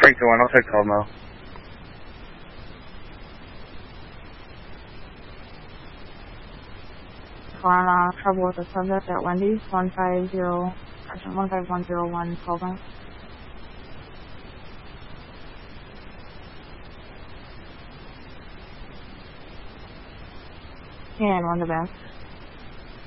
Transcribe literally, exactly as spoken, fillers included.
three two one, I'll take call now. On uh, trouble with the subject at Wendy's, one five zero, one five one zero one, Colburn. And one to back.